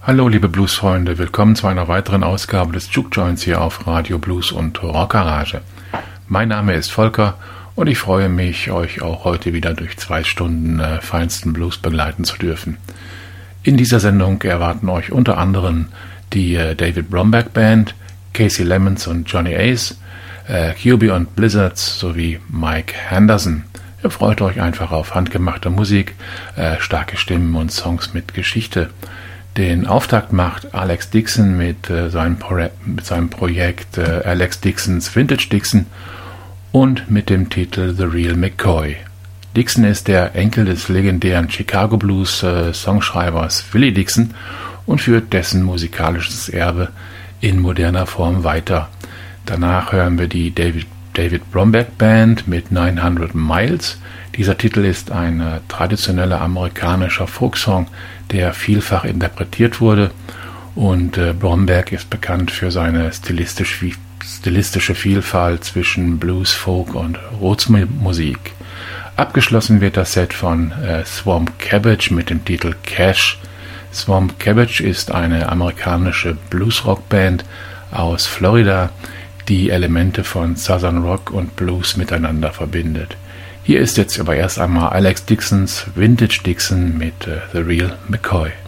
Hallo liebe Bluesfreunde, willkommen zu einer weiteren Ausgabe des Juke Joints hier auf Radio Blues und Rock Garage. Mein Name ist Volker und ich freue mich, euch auch heute wieder durch 2 Stunden feinsten Blues begleiten zu dürfen. In dieser Sendung erwarten euch unter anderem die David Bromberg Band, Casey Lemons und Johnny Ace, QB und Blizzards sowie Mike Henderson. Ihr freut euch einfach auf handgemachte Musik, starke Stimmen und Songs mit Geschichte. Den Auftakt macht Alex Dixon mit seinem Projekt Alex Dixons Vintage Dixon und mit dem Titel The Real McCoy. Dixon ist der Enkel des legendären Chicago Blues Songschreibers Willie Dixon und führt dessen musikalisches Erbe in moderner Form weiter. Danach hören wir die David Bromberg Band mit 900 Miles. Dieser Titel ist ein traditioneller amerikanischer Folksong, der vielfach interpretiert wurde, und Bromberg ist bekannt für seine stilistische Vielfalt zwischen Blues, Folk und Rootsmusik. Abgeschlossen wird das Set von Swamp Cabbage mit dem Titel Cash. Swamp Cabbage ist eine amerikanische Bluesrock-Band aus Florida, die Elemente von Southern Rock und Blues miteinander verbindet. Hier ist jetzt aber erst einmal Alex Dixons Vintage Dixon mit The Real McCoy.